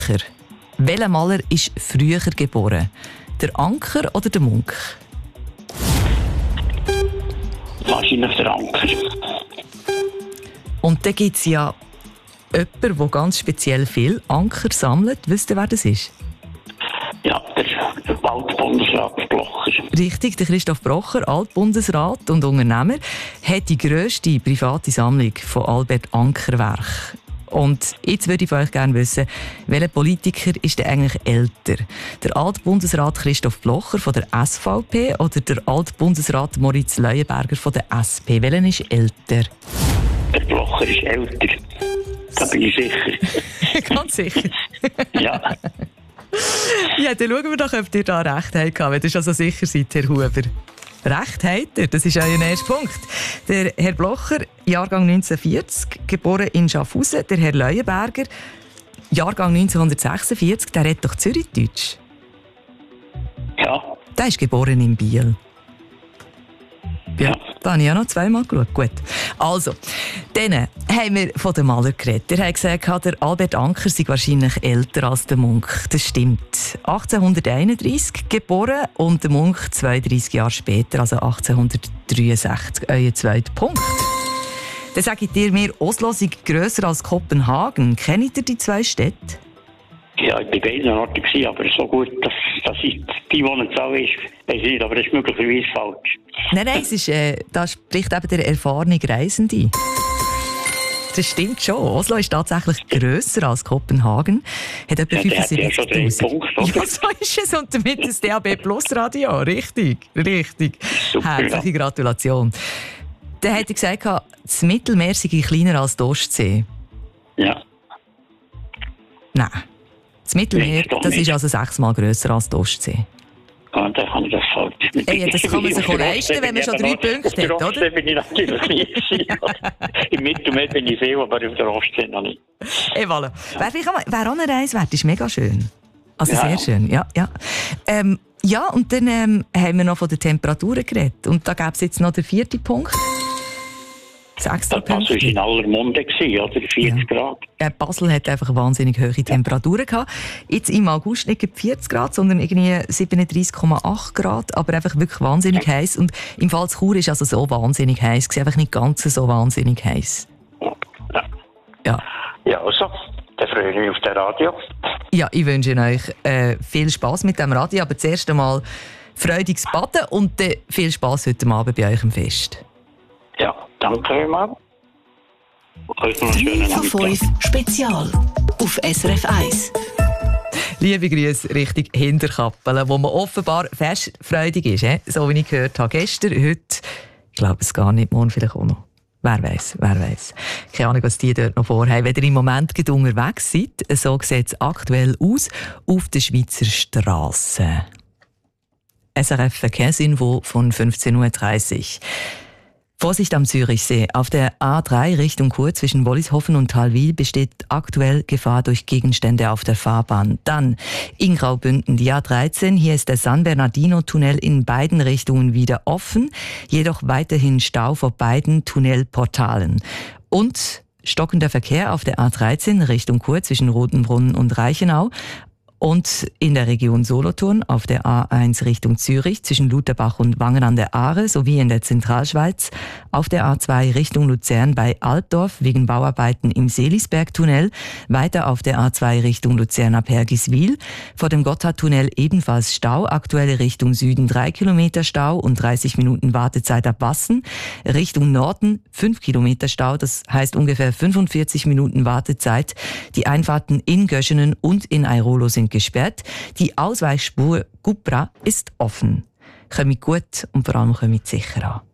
Welcher Maler ist früher geboren? Der Anker oder der Munch? Wahrscheinlich der Anker. Und da gibt es ja jemanden, der ganz speziell viel Anker sammelt. Wisst ihr, wer das ist? Ja, der Altbundesrat Blocher. Richtig, der Christoph Blocher, Altbundesrat und Unternehmer, hat die grösste private Sammlung von Albert Anker-Werken. Und jetzt würde ich von euch gerne wissen, welcher Politiker ist denn eigentlich älter? Der Altbundesrat Christoph Blocher von der SVP oder der Altbundesrat Moritz Leuenberger von der SP? Welcher ist älter? Der Blocher ist älter. Da bin ich sicher. Ganz sicher? Ja. Ja, dann schauen wir doch, ob ihr da recht habt, wenn ihr schon so sicher seid, Herr Huber. Recht habt ihr, das ist euer erster Punkt. Der Herr Blocher, Jahrgang 1940, geboren in Schaffhausen. Der Herr Leuenberger, Jahrgang 1946, der redet doch Zürichdeutsch. Ja. Der ist geboren in Biel. Ja, da habe ich ja noch zweimal geschaut. Gut. Also, dann haben wir von dem Maler geredet. Er hat gesagt, der Albert Anker sei wahrscheinlich älter als der Munch. Das stimmt. 1831 geboren und der Munch 32 Jahre später, also 1863. Euer zweiter Punkt. Dann sagt ihr mir, Oslo sei grösser als Kopenhagen. Kennt ihr die zwei Städte? Ja, ich war bei beiden Orten, aber so gut, dass ich die Wohnzahl ist, weiß ich nicht, aber das ist möglicherweise falsch. Nein, es ist, da spricht eben der erfahrene Reisende. Das stimmt schon. Oslo ist tatsächlich grösser als Kopenhagen. Hat etwa 75'000. Ja schon 3 Punkte, oder? Ja, so ist es. Und damit das DAB Plus Radio. Richtig. Super, herzliche Gratulation. Dann hat er gesagt, das Mittelmeer sei kleiner als die Ostsee. Ja. Nein. Das Mittelmeer, das ist also 6-mal grösser als die Ostsee. Ja, dann kann ich das falsch. Das kann man sich auch leisten, wenn man schon 3 Punkte hat, oder? Auf der Ostsee bin ich natürlich nicht. Im Mittelmeer bin ich viel, aber auf der Ostsee noch nicht. Voilà. Wäre auch eine Reise wert, ist mega schön. Also sehr schön, ja. Ja, und dann haben wir noch von den Temperaturen geredet. Und da gäbe es jetzt noch den 4. Punkt. Das extra Basel war in aller Munde, oder? 40 Grad. Basel hat einfach wahnsinnig hohe Temperaturen gehabt. Jetzt im August nicht 40 Grad, sondern irgendwie 37,8 Grad. Aber einfach wirklich wahnsinnig heiß. Und im Fall Chur ist also so wahnsinnig heiß. Es ist einfach nicht ganz so wahnsinnig heiß. Ja, also, dann freue ich mich auf das Radio. Ja, ich wünsche euch viel Spass mit dem Radio. Aber zuerst einmal freudiges Baden und dann viel Spass heute Abend bei euch im Fest. Ja, danke vielmals. 3 von 5 Spezial auf SRF 1. Liebe Grüße Richtung Hinterkappelen, wo man offenbar festfreudig ist. So wie ich gehört habe. Gestern, heute, ich glaube es gar nicht, morgen vielleicht auch noch. Wer weiß. Keine Ahnung, was die dort noch vorhaben. Wenn ihr im Moment unterwegs seid, so sieht es aktuell aus auf der Schweizer Strasse. SRF Verkehrsinfo von 15.30 Uhr. Vorsicht am Zürichsee. Auf der A3 Richtung Chur zwischen Wollishofen und Thalwil besteht aktuell Gefahr durch Gegenstände auf der Fahrbahn. Dann in Graubünden die A13. Hier ist der San Bernardino-Tunnel in beiden Richtungen wieder offen, jedoch weiterhin Stau vor beiden Tunnelportalen. Und stockender Verkehr auf der A13 Richtung Chur zwischen Rotenbrunnen und Reichenau. Und in der Region Solothurn auf der A1 Richtung Zürich zwischen Lutherbach und Wangen an der Aare sowie in der Zentralschweiz auf der A2 Richtung Luzern bei Altdorf wegen Bauarbeiten im Seelisbergtunnel, weiter auf der A2 Richtung Luzern ab Hergiswil, vor dem Gotthardtunnel ebenfalls Stau, aktuelle Richtung Süden 3 Kilometer Stau und 30 Minuten Wartezeit ab Wassen, Richtung Norden 5 Kilometer Stau, das heißt ungefähr 45 Minuten Wartezeit, die Einfahrten in Göschenen und in Airolo sind gesperrt. Die Ausweichspur Gupra ist offen. Kommt gut und vor allem kommt sicher an.